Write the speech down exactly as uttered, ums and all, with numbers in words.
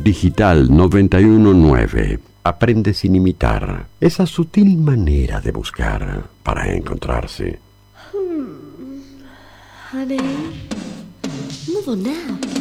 Digital noventa y uno punto nueve. Aprende sin imitar. Esa sutil manera de buscar para encontrarse. Hmm. Honey, move on now.